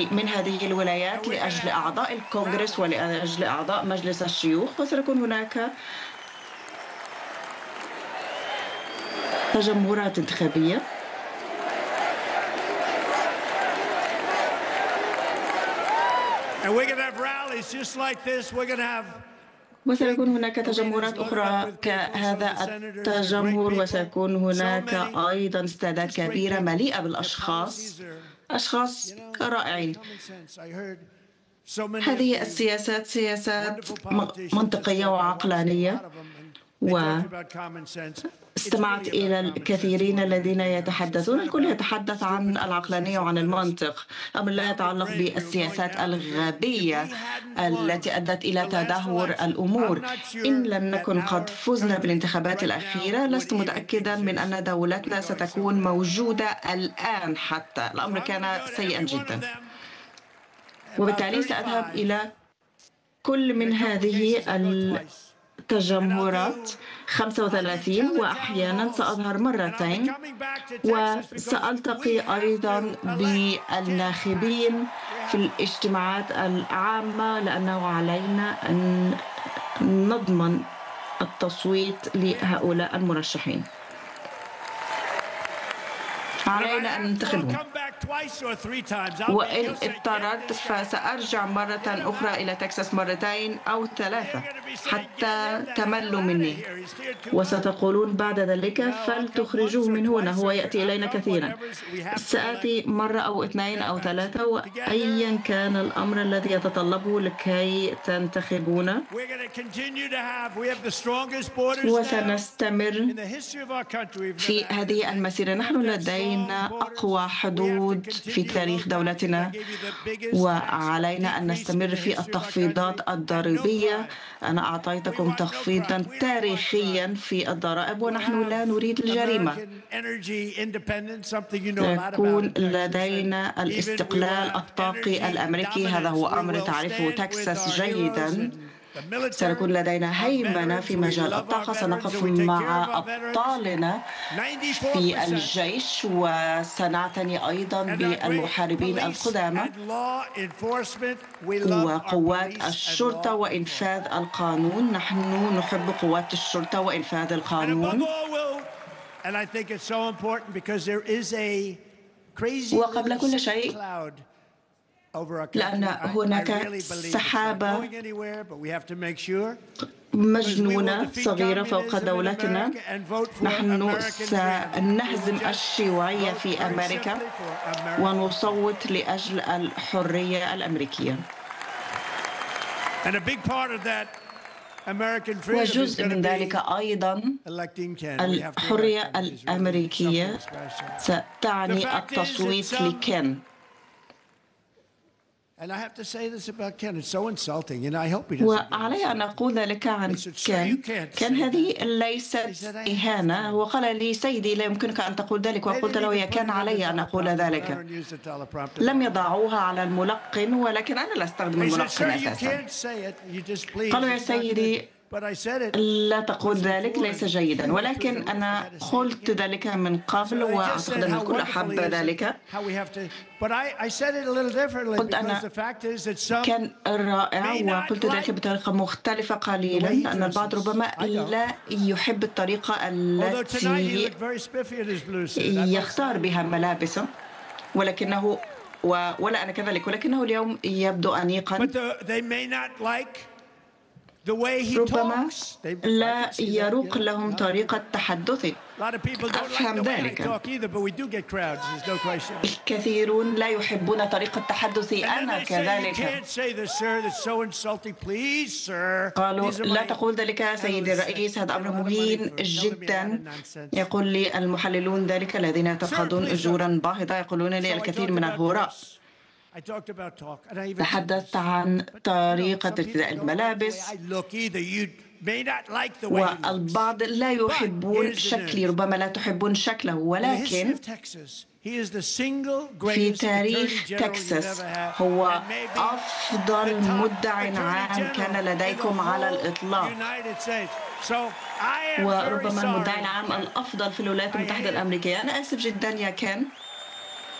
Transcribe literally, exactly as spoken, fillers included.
في من هذه الولايات لأجل أعضاء الكونغرس ولأجل أعضاء مجلس الشيوخ، وسيكون هناك تجمهرات انتخابية. وسيكون هناك تجمهرات أخرى كهذا التجمهر، وسيكون هناك أيضا استادات كبيرة مليئة بالأشخاص، أشخاص رائعين. هذه السياسات سياسات منطقية وعقلانية، واستمعت إلى الكثيرين الذين يتحدثون، الكل يتحدث عن العقلانية وعن المنطق، أمر لا يتعلق بالسياسات الغبية التي أدت إلى تدهور الأمور. إن لم نكن قد فزنا بالانتخابات الأخيرة لست متأكدا من أن دولتنا ستكون موجودة الآن، حتى الأمر كان سيئا جدا. وبالتالي سأذهب إلى كل من هذه التجمهرات خمسة وثلاثين، وأحيانا سأظهر مرتين، وسألتقي أيضا بالناخبين في الاجتماعات العامة، لأنه علينا أن نضمن التصويت لهؤلاء المرشحين، علينا أن ننتخبهم. وإن اضطررت فسأرجع مرة أخرى إلى تكساس مرتين أو ثلاثة حتى تملوا مني، وستقولون بعد ذلك فلتخرجوه من هنا، هو يأتي إلينا كثيرا. سآتي مرة أو اثنين أو ثلاثة، وأيا كان الأمر الذي يتطلبه لكي تنتخبونا، وسنستمر في هذه المسيرة. نحن لدينا أقوى حدود في تاريخ دولتنا، وعلينا أن نستمر في التخفيضات الضريبية. أنا أعطيتكم تخفيضا تاريخيا في الضرائب، ونحن لا نريد الجريمة. يكون لدينا الاستقلال الطاقي الأمريكي، هذا هو أمر تعرفه تكساس جيدا. سيكون لدينا هيمنة في مجال الطاقة، سنقف مع أبطالنا في الجيش، وسنعتني أيضا بالمحاربين القدامى وقوات الشرطة وإنفاذ القانون. نحن نحب قوات الشرطة وإنفاذ القانون. وقبل كل شيء، لأن هناك سحابة مجنونة صغيرة فوق دولتنا، نحن سنهزم الشيوعية في أمريكا ونصوت لأجل الحرية الأمريكية. وجزء من ذلك أيضا الحرية الأمريكية ستعني التصويت لكين. وعلي أن أقول ذلك عن كين. كان هذه ليست إهانة. هو قال لي سيدي لا يمكنك أن تقول ذلك، وقلت له يا كان علي أن أقول ذلك. لم يضعوها على الملقن، ولكن أنا لا أستخدم الملقن أساسا. قالوا يا سيدي لا تقول ذلك، ليس جيدا، ولكن أنا قلت ذلك من قبل، وأعتقد أن الكل أحب ذلك. قلت أنا كان رائع، وقلت ذلك بطريقة مختلفة قليلا، لأن البعض ربما لا يحب الطريقة التي يختار بها ملابسه، ولكنه ولا أنا كذلك، ولكنه اليوم يبدو أنيقا. ربما لا يروق لهم طريقة تحدثي، أفهم ذلك. الكثيرون لا يحبون طريقة تحدثي، أنا كذلك. قالوا لا تقول ذلك سيدي الرئيس، هذا أمر مهين جدا. يقول لي المحللون ذلك الذين يتقاضون أجورا باهظة، يقولون لي الكثير من الهراء. تحدثت عن طريقة ارتداء الملابس، والبعض لا يحبون شكلي، ربما لا تحبون شكله، ولكن في تاريخ تكساس هو أفضل مدع عام كان لديكم على الإطلاق، وربما المدعي العام الأفضل في الولايات المتحدة الأمريكية. أنا آسف جدا يا كان.